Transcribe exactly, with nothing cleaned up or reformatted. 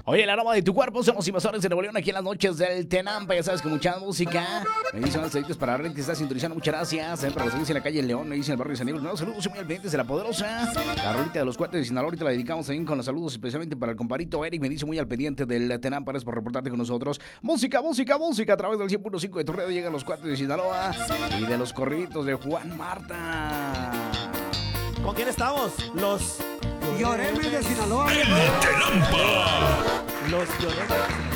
Oye, el aroma de tu cuerpo, somos invasores de Nuevo León aquí en las noches del Tenampa. Ya sabes que mucha música. Me dicen las deditos para Ren que está sintonizando. Muchas gracias. También para los amigos en la calle León, me dicen el barrio de San Diego. No, saludos muy al pendientes de La Poderosa. La rolita de los cuates de Sinaloa. Ahorita la dedicamos también con los saludos especialmente para el comparito Eric. Me dice muy al pendiente del Tenampa. Gracias por reportarte con nosotros. Música, música, música. A través del cien punto cinco de tu radio llegan los cuates de Sinaloa y de los corriditos de Juan Marta. ¿Con quién estamos? Los... Lloremes de Sinaloa. ¡El Tenampa! Los Lloremes.